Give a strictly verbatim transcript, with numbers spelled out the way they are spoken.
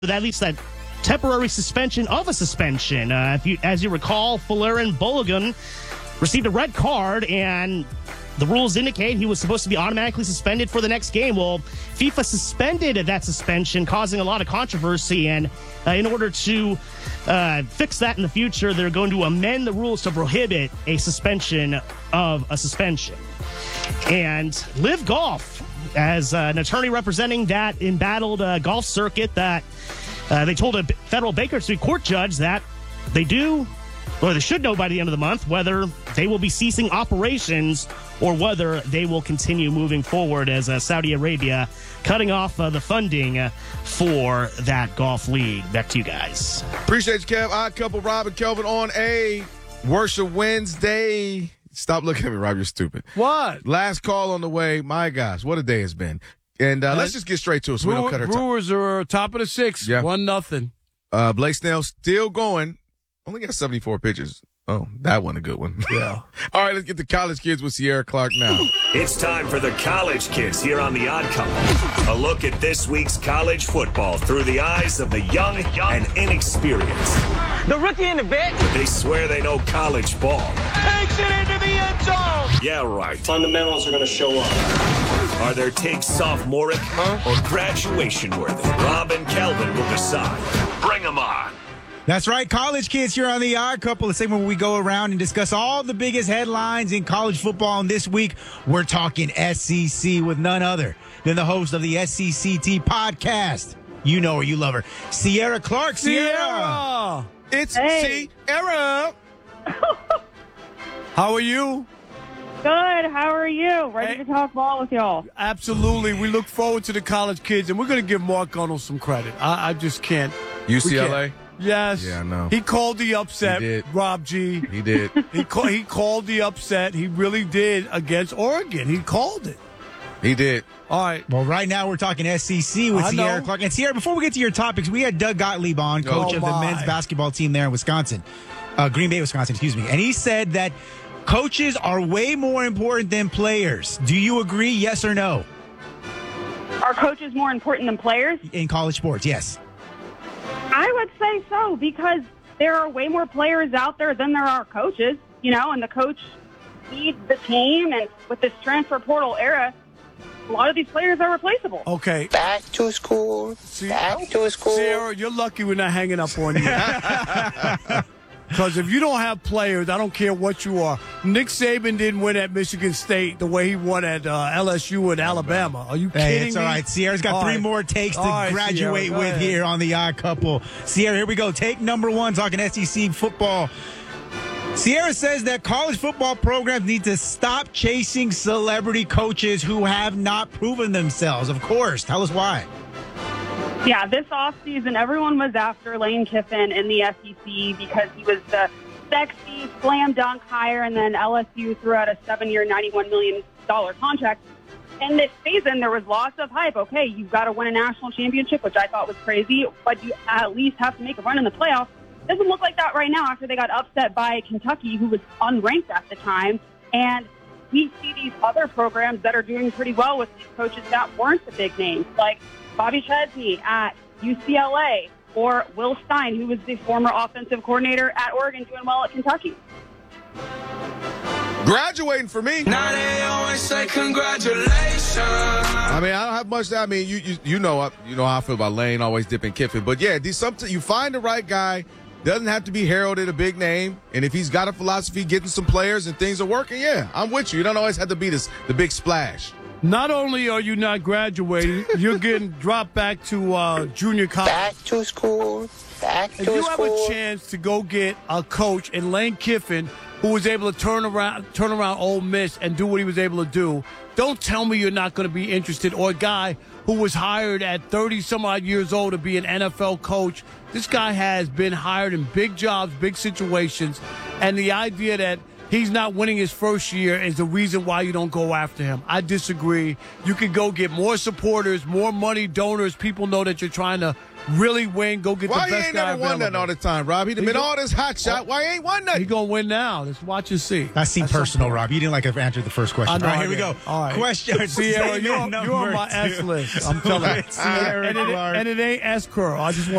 at least that temporary suspension of a suspension. Uh, if you, as you recall, Folarin Balogun received a red card, and the rules indicate he was supposed to be automatically suspended for the next game. Well, FIFA suspended that suspension, causing a lot of controversy, and uh, in order to uh, fix that in the future, they're going to amend the rules to prohibit a suspension of a suspension. And Live Golf, as uh, an attorney representing that embattled uh, golf circuit, that uh, they told a federal Bakersfield court judge that they do, or they should know by the end of the month, whether they will be ceasing operations or whether they will continue moving forward as uh, Saudi Arabia cutting off uh, the funding uh, for that golf league. Back to you guys. Appreciate you, Kev. Odd Couple, Rob and Kelvin on a Worship Wednesday. Stop looking at me, Rob. You're stupid. What? Last call on the way. My gosh, what a day it's been. And uh, let's just get straight to it so we don't cut our time. Brewers are top of the sixth. Yeah. One nothing. Uh, Blake Snell still going. Only got seventy-four pitches. Oh, that one a good one. Yeah. All right, let's get the college kids with Sierra Clark now. It's time for the college kids here on The Odd Couple. A look at this week's college football through the eyes of the young and inexperienced. The rookie in the vet. They swear they know college ball. Takes it into the end zone. Yeah, right. Fundamentals are going to show up. Are their takes sophomoric huh? or graduation worthy? Rob and Kelvin will decide. Bring them on. That's right, college kids here on The Odd Couple, the segment where we go around and discuss all the biggest headlines in college football. And this week, we're talking S E C with none other than the host of the S E C T podcast. You know her, you love her, Sierra Clark. Sierra! Sierra. It's Hey. Sierra. How are you? Good. How are you? Ready Hey. to talk ball with y'all? Absolutely. We look forward to the college kids, and we're going to give Mark Gunnell some credit. I, I just can't. U C L We A? can't. Yes. Yeah, I know. He called the upset, He did. Rob G. He did. He, call, he called the upset. He really did against Oregon. He called it. He did. All right. Well, right now we're talking S E C with I Sierra know. Clark. And Sierra, before we get to your topics, we had Doug Gottlieb on, coach Oh, of the my. men's basketball team there in Wisconsin, uh, Green Bay, Wisconsin, excuse me. And he said that coaches are way more important than players. Do you agree, yes or no? Are coaches more important than players? In college sports, yes. I would say so, because there are way more players out there than there are coaches, you know, and the coach leads the team. And with this transfer portal era, a lot of these players are replaceable. Okay. Back to school. See, Back to school. Sierra, you're lucky we're not hanging up on you. Because if you don't have players, I don't care what you are. Nick Saban didn't win at Michigan State the way he won at uh, L S U and Alabama. Are you kidding Hey, it's me? all right. Sierra's got All three right. more takes to All right, graduate Sierra, go with ahead. here on The Odd Couple. Sierra, here we go. Take number one, talking S E C football. Sierra says that college football programs need to stop chasing celebrity coaches who have not proven themselves. Of course. Tell us why. Yeah, this offseason, everyone was after Lane Kiffin in the S E C because he was the sexy slam dunk hire, and then L S U threw out a seven-year, ninety-one million dollars contract. And this season, there was lots of hype. Okay, you've got to win a national championship, which I thought was crazy, but you at least have to make a run in the playoffs. Doesn't look like that right now after they got upset by Kentucky, who was unranked at the time. And we see these other programs that are doing pretty well with these coaches that weren't the big names, like Bobby Chesney at U C L A, or Will Stein, who was the former offensive coordinator at Oregon, doing well at Kentucky. Graduating for me. Now they always say congratulations. I mean, I don't have much. I mean, you you, you know you know how I feel about Lane always dipping Kiffin, but yeah, these something you find the right guy. Doesn't have to be heralded a big name, and if he's got a philosophy, getting some players and things are working, yeah, I'm with you. You don't always have to be this the big splash. Not only are you not graduating, you're getting dropped back to uh, junior college. Back to school. Back If to you have school. a chance to go get a coach in Lane Kiffin who was able to turn around turn around Ole Miss and do what he was able to do, don't tell me you're not going to be interested. Or a guy who was hired at thirty some odd years old to be an N F L coach. This guy has been hired in big jobs, big situations, and the idea that he's not winning his first year is the reason why you don't go after him. I disagree. You can go get more supporters, more money, donors. People know that you're trying to really win. Go get Why the he best ain't guy never won available. nothing all the time, Rob? He done He been go- all this hot shot. Why he ain't won He nothing? gonna win now. Let's watch and see. That seemed At some personal, point. Rob. You didn't like to answer the first question. I know All right, I here we did. go. All right. Question. Sierra, you're, number you're on my two. S list. I'm telling you. Sierra and, it, Clark. and it ain't S curl. I just want